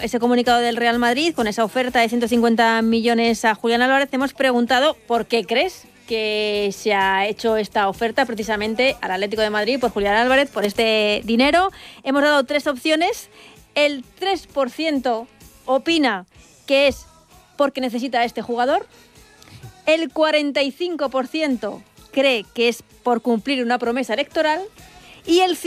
ese comunicado del Real Madrid con esa oferta de 150 millones a Julián Álvarez, hemos preguntado por qué crees que se ha hecho esta oferta precisamente al Atlético de Madrid por Julián Álvarez, por este dinero. Hemos dado 3 opciones. El 3% opina que es porque necesita a este jugador. El 45% cree que es por cumplir una promesa electoral. Y el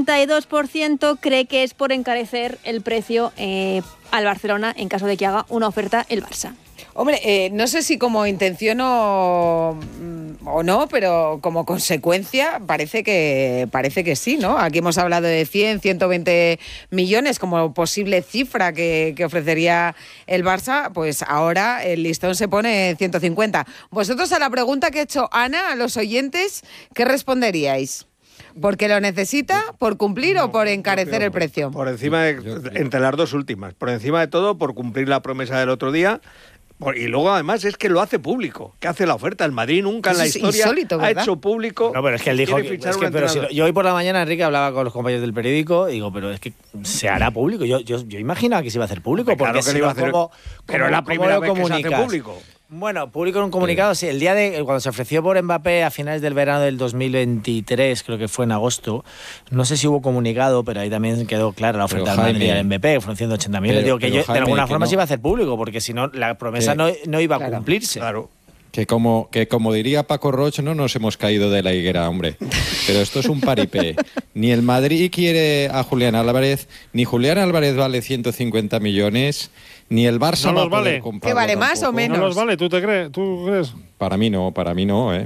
52% cree que es por encarecer el precio al Barcelona en caso de que haga una oferta el Barça. Hombre, no sé si como intención o no, pero como consecuencia parece que sí, ¿no? Aquí hemos hablado de 100, 120 millones como posible cifra que ofrecería el Barça, pues ahora el listón se pone en 150. Vosotros a la pregunta que ha hecho Ana, a los oyentes, ¿qué responderíais? ¿Porque lo necesita, por cumplir o por encarecer el precio? Por encima entre las dos últimas. Por encima de todo, por cumplir la promesa del otro día. Y luego, además, es que lo hace público, que hace la oferta. El Madrid nunca en la historia insólito, ha hecho público. No, pero es que él dijo yo hoy por la mañana, Enrique, hablaba con los compañeros del periódico y digo, pero es que se hará público. Yo imaginaba que se iba a hacer público. Porque claro que le iba a hacer, pero es la primera vez que se hace público. Bueno, público en un comunicado, sí. El día cuando se ofreció por Mbappé a finales del verano del 2023, creo que fue en agosto, no sé si hubo comunicado, pero ahí también quedó clara la oferta del Madrid al Mbappé, fueron 180 millones. Digo que de alguna forma se iba a hacer público, porque si no, la promesa no iba a cumplirse. Claro. Que como diría Paco Roch, no nos hemos caído de la higuera, hombre. Pero esto es un paripé. Ni el Madrid quiere a Julián Álvarez, ni Julián Álvarez vale 150 millones, ni el Barça no los vale. ¿Qué vale más o menos? No los vale, ¿tú crees? Para mí no. Para mí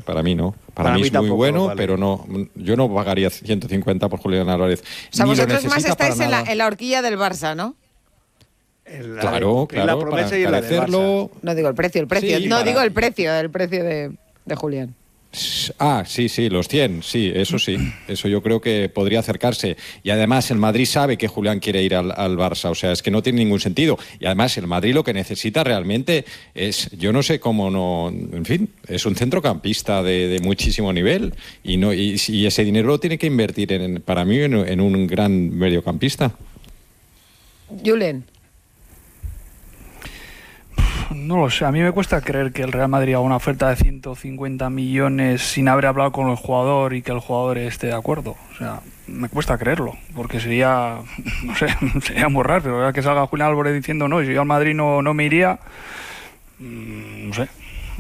es muy bueno, vale. Pero no, yo no pagaría 150 por Julián Álvarez. O sea, vosotros más estáis en la horquilla del Barça, ¿no? Claro, la promesa y la del Barça. No digo el precio. Sí, digo el precio de Julián. Sí, los 100, sí, eso yo creo que podría acercarse. Y además el Madrid sabe que Julián quiere ir al Barça, o sea, es que no tiene ningún sentido. Y además el Madrid lo que necesita realmente es, yo no sé cómo no, en fin, es un centrocampista de muchísimo nivel y ese dinero lo tiene que invertir para mí en un gran mediocampista. Julen. No lo sé, a mí me cuesta creer que el Real Madrid haga una oferta de 150 millones sin haber hablado con el jugador y que el jugador esté de acuerdo. O sea, me cuesta creerlo, porque sería muy raro, pero ahora que salga Julián Álvarez diciendo no, y si yo al Madrid no me iría, no sé,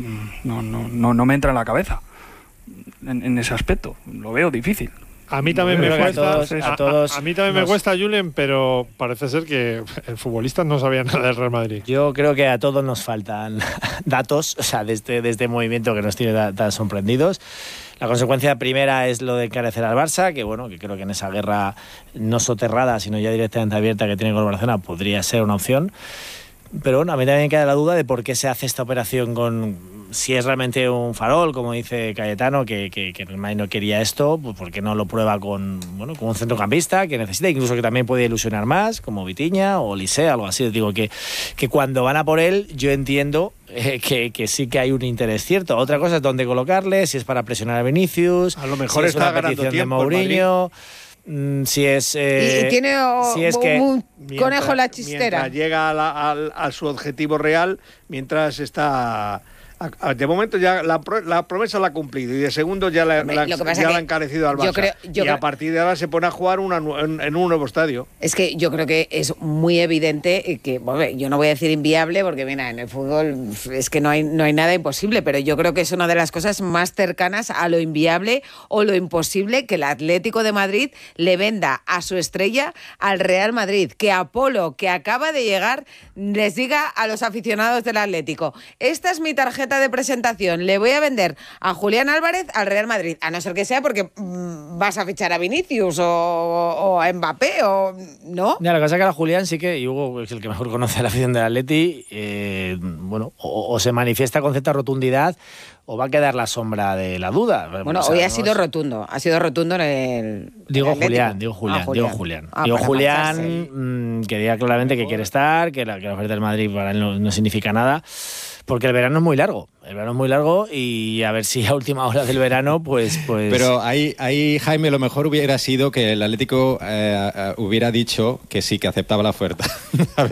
no me entra en la cabeza en ese aspecto, lo veo difícil. A mí también me cuesta, a mí también me cuesta, Julen, pero parece ser que el futbolista no sabía nada del Real Madrid. Yo creo que a todos nos faltan datos, o sea, de este movimiento que nos tiene tan sorprendidos. La consecuencia primera es lo de encarecer al Barça, que bueno, que creo que en esa guerra no soterrada, sino ya directamente abierta que tiene con el Barcelona, podría ser una opción. Pero bueno, a mí también queda la duda de por qué se hace esta operación si es realmente un farol, como dice Cayetano, que el Madrid no quería esto, pues ¿por qué no lo prueba con un centrocampista que necesita, incluso que también puede ilusionar más, como Vitinha o Lisé, algo así? Digo que cuando van a por él, yo entiendo que sí que hay un interés cierto. Otra cosa es dónde colocarle, si es para presionar a Vinicius, a lo mejor si está es una petición de Mourinho. Si es y tiene un conejo en la chistera. Mientras llega a su objetivo real, mientras está de momento ya la promesa la ha cumplido y de segundo ya la ha encarecido al Barça. Y a partir de ahora se pone a jugar en un nuevo estadio. Es que yo creo que es muy evidente que, bueno, yo no voy a decir inviable porque mira, en el fútbol es que no hay nada imposible, pero yo creo que es una de las cosas más cercanas a lo inviable o lo imposible que el Atlético de Madrid le venda a su estrella al Real Madrid, que Apolo, que acaba de llegar, les diga a los aficionados del Atlético: esta es mi tarjeta de presentación, le voy a vender a Julián Álvarez al Real Madrid, a no ser que sea porque vas a fichar a Vinicius o a Mbappé o no. Ya, la cosa es que a Julián sí que, y Hugo es el que mejor conoce la afición del Atleti, o se manifiesta con cierta rotundidad o va a quedar la sombra de la duda. Bueno, hoy ha sido rotundo en el Digo Julián. Julián, que diga claramente que quiere estar, que la oferta del Madrid para él no significa nada. Porque el verano es muy largo. Y a ver si a última hora del verano, pues... Pero ahí, Jaime, lo mejor hubiera sido que el Atlético hubiera dicho que sí, que aceptaba la oferta.